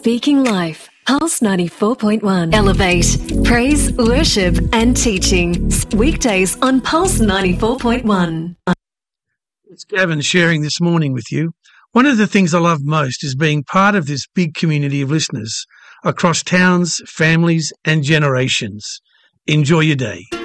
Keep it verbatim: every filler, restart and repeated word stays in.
Speaking Life, Pulse ninety-four point one. Elevate, praise, worship and teaching. Weekdays on Pulse ninety-four point one. It's Gavin sharing this morning with you. One of the things I love most is being part of this big community of listeners across towns, families and generations. Enjoy your day.